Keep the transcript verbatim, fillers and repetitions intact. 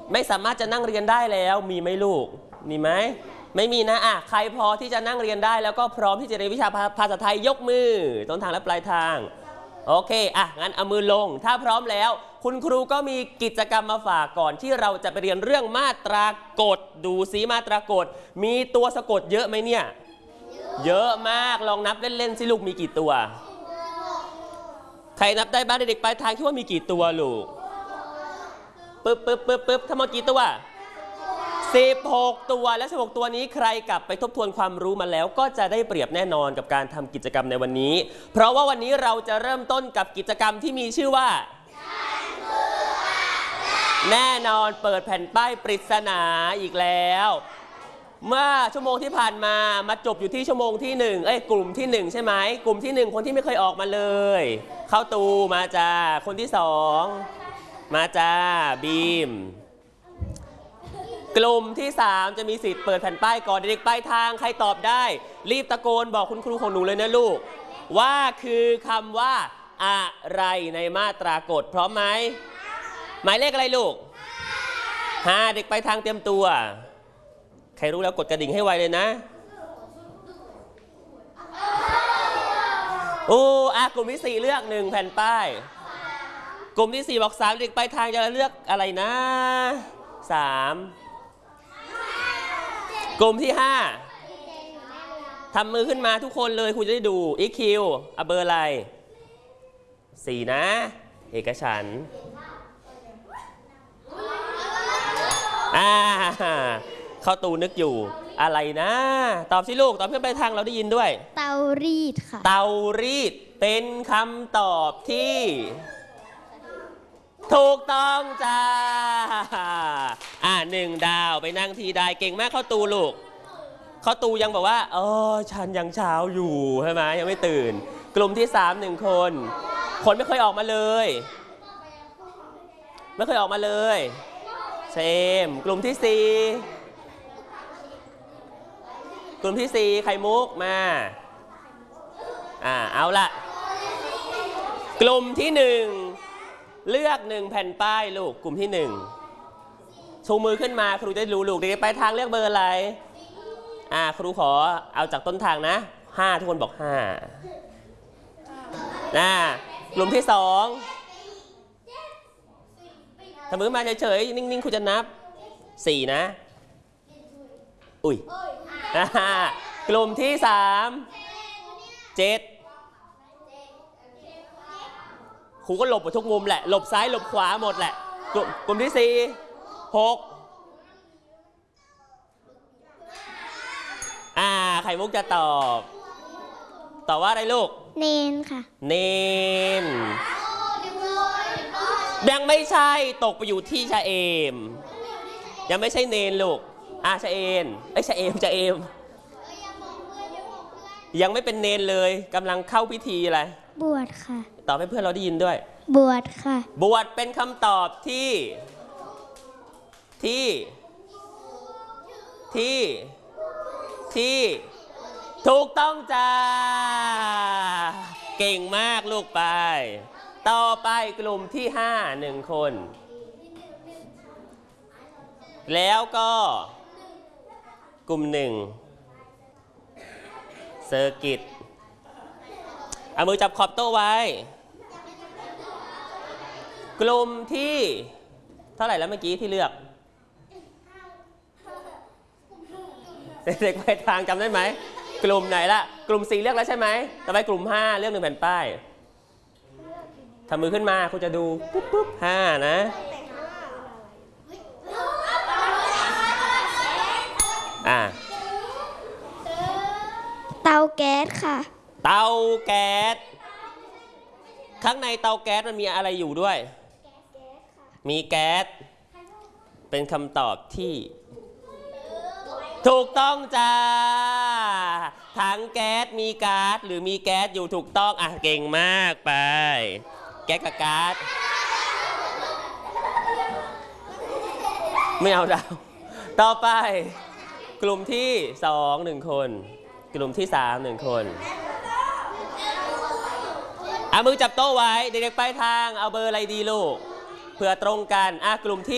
ไม่สามารถจะนั่งเรียนได้แล้วมีไหมลูกมีไหมไม่มีนะอ่ะใครพอที่จะนั่งเรียนได้แล้วก็พร้อมที่จะเรียนวิชาภาษาไทยยกมือต้นทางและปลายทางโอเคอ่ะงั้นเอามือลงถ้าพร้อมแล้วคุณครูก็มีกิจกรรมมาฝากก่อนที่เราจะไปเรียนเรื่องมาตรากฎดูซิมาตรากฎมีตัวสะกดเยอะไหมเนี่ยเยอะมากลองนับเล่นๆสิลูกมีกี่ตัวใครนับได้บ้างเด็กๆปลายทางคิดว่ามีกี่ตัวลูกปึ๊บปึ๊บปึ๊บปึ๊บทั้งหมดกี่ตัวสิบหกตัวและสิบหกตัวนี้ใครกลับไปทบทวนความรู้มาแล้วก็จะได้เปรียบแน่นอนกับการทำกิจกรรมในวันนี้เพราะว่าวันนี้เราจะเริ่มต้นกับกิจกรรมที่มีชื่อว่าแน่นอนเปิดแผ่นป้ายปริศนาอีกแล้วเมื่อชั่วโมงที่ผ่านมามาจบอยู่ที่ชั่วโมงที่หนึ่งเอ้ยกลุ่มที่หนึ่งใช่ไหมกลุ่มที่หนึ่งคนที่ไม่เคยออกมาเลยเข้าตูมาจ้าคนที่สองมาจ้าบีมกลุ่มที่สามจะมีสิทธิ์เปิดแผ่นป้ายก่อนเด็กๆป้ายทางใครตอบได้รีบตะโกนบอกคุณครูของหนูเลยนะลูกว่าคือคำว่าอะไรในมาตรากฎพร้อมไหมหมายเลขอะไรลูกห้าเด็กไปทางเตรียมตัวใครรู้แล้วกดกระดิ่งให้ไวเลยนะโอ้อะกลุ่มที่สี่เลือกหนึ่งแผ่นป้ายกลุ่มที่สี่บอกสามเด็กไปทางจะเลือกอะไรนะสามกลุ่มที่ห้าทำมือขึ้นมาทุกคนเลยคุณจะได้ดูอีคิวอะเบอร์อะไรสี่นะเอกฉันท์อ่าเข้าตูนึกอยู่อะไรนะตอบสิลูกตอบเพื่อนไปทางเราได้ยินด้วยเตารีดค่ะเตารีดเป็นคำตอบที่ถูกต้องจ้าอ่าหนึ่งดาวไปนั่งทีได้เก่งมากเข้าตูลูกเข้าตูยังบอกว่าเออฉันยังเช้าอยู่ใช่ไหมยังไม่ตื่นกลุ่มที่สามหนึ่งคนคนไม่เคยออกมาเลยไม่เคยออกมาเลยเซมกลุ่มที่สี่กลุ่มที่สี่ไข่มุกมาอ่าเอาละกลุ่มที่หนึ่งเลือกหนึ่งแผ่นป้ายลูกกลุ่มที่หนึ่งชูมือขึ้นมาครูจะรู้ลูกเด็กไปทางเลือกเบอร์อะไรอ่าครูขอเอาจากต้นทางนะห้าทุกคนบอกห้าอ่ากลุ่มที่สองทำมือมาเฉยๆนิ่งๆครูจะนับสี่นะอุ้ยกลุ่มที่สามเจ็ดครูก็หลบไปทุกมุมแหละหลบซ้ายหลบขวาหมดแหละกลุ่มกลุ่มที่สี่หกอ่าไข่มุกจะตอบตอบว่าอะไรลูกเนนค่ะเนนยังไม่ใช่ตกไปอยู่ที่ชะเอมยังไม่ใช่เนนลูกอ่าชะเอมเอ้ยชะเอมชะเอมยังไม่เป็นเนนเลยกำลังเข้าพิธีอะไรบวชค่ะตอบให้เพื่อนเราได้ยินด้วยบวชค่ะบวชเป็นคำตอบที่ที่ที่ที่ถูกต้องจ้าเก่งมากลูกไปต่อไปกลุ่มที่ห้าหนึ่งคนแล้วก็กลุ่มหนึ่งเซอร์กิตเอามือจับขอบโต๊ะไว้กลุ่มที่เท่าไหร่แล้วเมื่อกี้ที่เลือกเด็กๆไปทางจำได้ไหมกลุ่มไหนละกลุ่มสี่เลือกแล้วใช่ไหมต่อไปกลุ่มห้าเลือกหนึ่งแผ่นป้ายทำมือขึ้นมาคุณจะดูปุ๊บปุ๊บห้านะอ่าเตาแก๊สค่ะเตาแก๊สข้างในเตาแก๊สมันมีอะไรอยู่ด้วยมีแก๊สเป็นคำตอบที่ถูกต้องจ้าถังแก๊สมีก๊าซหรือมีแก๊สอยู่ถูกต้องอ่ะเก่งมากไปแก๊สกับก๊าซไม่เอาดาวต่อไปกลุ่มที่สองหนึ่งคนกลุ่มที่สามหนึ่งคนเอามือจับโต๊ะไว้เด็กๆไปทางเอาเบอร์อะไรดีลูกเผื่อตรงกันอ่ะกลุ่มที่